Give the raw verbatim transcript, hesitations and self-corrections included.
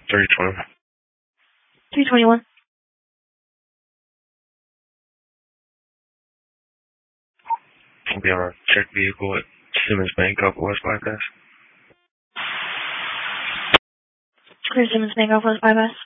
three twenty. three twenty-one. I'll be on a check vehicle at Simmons Bank off West Bypass. Clear Simmons Bank off West Bypass.